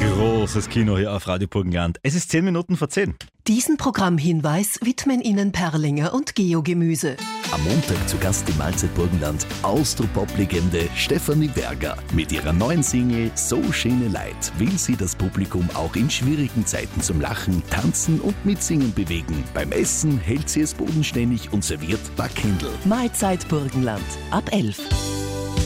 Großes Kino hier auf Radio Burgenland. Es ist 10 Minuten vor 10. Diesen Programmhinweis widmen Ihnen Perlinger und Geogemüse. Am Montag zu Gast im Mahlzeit Burgenland Austropop-Legende Stefanie Berger. Mit ihrer neuen Single So schöne Leid will sie das Publikum auch in schwierigen Zeiten zum Lachen, Tanzen und Mitsingen bewegen. Beim Essen hält sie es bodenständig und serviert Backhändel. Mahlzeit Burgenland ab 11.